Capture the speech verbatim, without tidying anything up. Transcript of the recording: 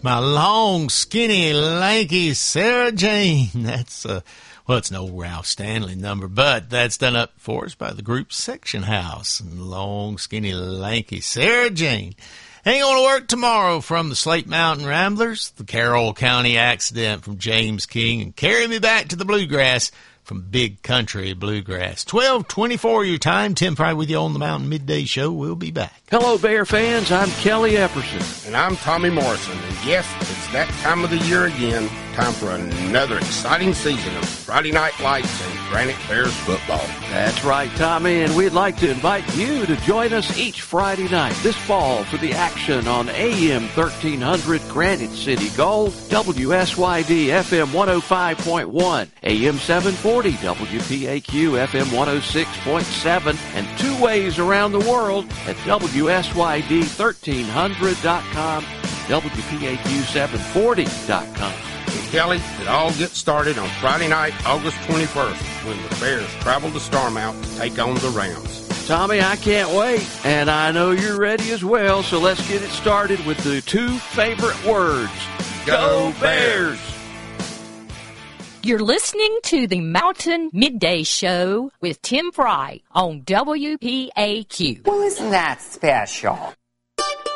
My long, skinny, lanky Sarah Jane. That's, uh, well, it's an old Ralph Stanley number, but that's done up for us by the group Section House. And long, skinny, lanky Sarah Jane. Ain't going to work tomorrow from the Slate Mountain Ramblers, the Carroll County Accident from James King, and Carry Me Back to the Bluegrass from Big Country Bluegrass. twelve twenty-four your time. Tim Fry with you on the Mountain Midday Show. We'll be back. Hello, Bear fans. I'm Kelly Epperson. And I'm Tommy Morrison. And yes, it's that time of the year again. Time for another exciting season of Friday Night Lights and Granite Bears football. That's right, Tommy, and we'd like to invite you to join us each Friday night this fall for the action on A M thirteen hundred Granite City Gold, W S Y D F M one oh five point one, A M seven forty W P A Q F M one oh six point seven, and two ways around the world at W S Y D thirteen hundred dot com, W P A Q seven forty dot com. And Kelly, it all gets started on Friday night, August twenty-first, when the Bears travel to Starmount to take on the Rams. Tommy, I can't wait, and I know you're ready as well, so let's get it started with the two favorite words. Go, Go Bears! You're listening to the Mountain Midday Show with Tim Fry on W P A Q. Well, isn't that special?